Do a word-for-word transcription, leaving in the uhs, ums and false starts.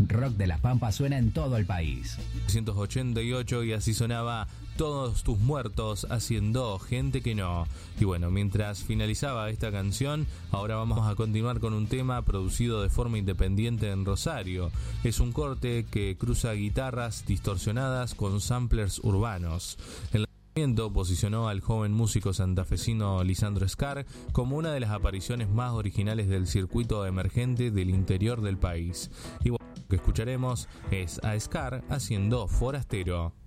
Rock de las Pampas suena en todo el país. novecientos ochenta y ocho y así sonaba Todos tus muertos haciendo gente que no. Y bueno, mientras finalizaba esta canción, ahora vamos a continuar con un tema producido de forma independiente en Rosario. Es un corte que cruza guitarras distorsionadas con samplers urbanos. El lanzamiento posicionó al joven músico santafesino Lisandro Scar como una de las apariciones más originales del circuito emergente del interior del país. Y bueno, lo que escucharemos es a Scar haciendo Forastero.